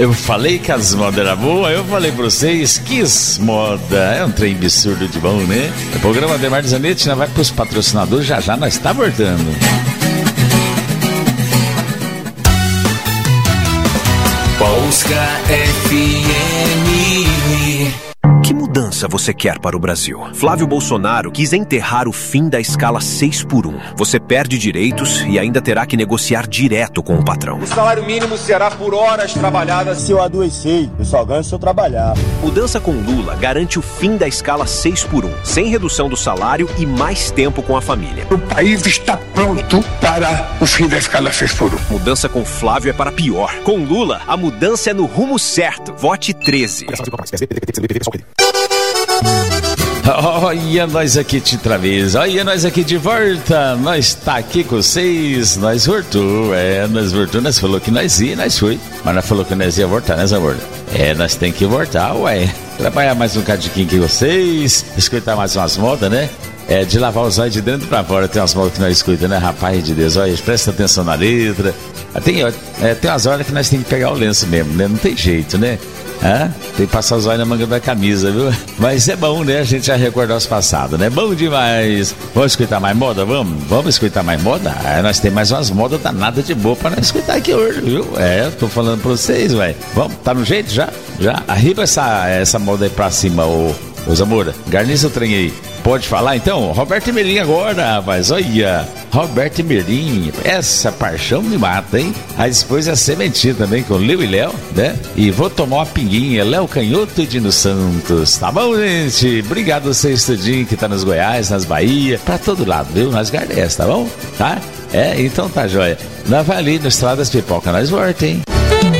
Eu falei que as modas eram boas, eu falei pra vocês que moda. É um trem absurdo de bom, né? O programa Ademar Zanetti vai pros patrocinadores, já nós tá voltando. Polska FM. Que mudança você quer para o Brasil? Flávio Bolsonaro quis enterrar o fim da escala 6x1. Você perde direitos e ainda terá que negociar direto com o patrão. O salário mínimo será por horas trabalhadas. Se eu adoecer, eu só ganho se eu trabalhar. Mudança com Lula garante o fim da escala 6x1, sem redução do salário e mais tempo com a família. O país está pronto para o fim da escala 6x1. Mudança com Flávio é para pior. Com Lula, a mudança é no rumo certo. Vote 13. Olha nós aqui de outra vez, olha nós aqui de volta, nós tá aqui com vocês, nós voltou, nós falou que nós ia, nós foi, mas nós falou que nós ia voltar, né, Zamor? Nós tem que voltar, trabalhar mais um cadinho com vocês, escutar mais umas modas, né? De lavar os olhos de dentro pra fora, tem umas modas que nós escutamos, né, rapaz de Deus, olha, presta atenção na letra, tem umas horas que nós tem que pegar o lenço mesmo, né, não tem jeito, né? Tem que passar os olhos na manga da camisa, viu? Mas é bom, né? A gente já recordar os passados, né? Bom demais. Vamos escutar mais moda? Vamos escutar mais moda? Nós temos mais umas modas danadas de boa pra nós escutar aqui hoje, viu? Tô falando pra vocês, velho. Vamos, tá no jeito já? Já? Arriba essa moda aí pra cima, ô Zamora. Garniza o trem aí. Pode falar então? Roberto Mirim agora, rapaz. Olha, Roberto Mirim, essa paixão me mata, hein? Aí depois a sementinha também com Leo e Léo, né? E vou tomar uma pinguinha, Léo Canhoto e Dino Santos. Tá bom, gente? Obrigado a você, estudinho que tá nos Goiás, nas Bahia, pra todo lado, viu? Nas Gardés, tá bom? Tá? Então tá joia. Nós vai ali no Estrada das Pipoca, nós volta, hein?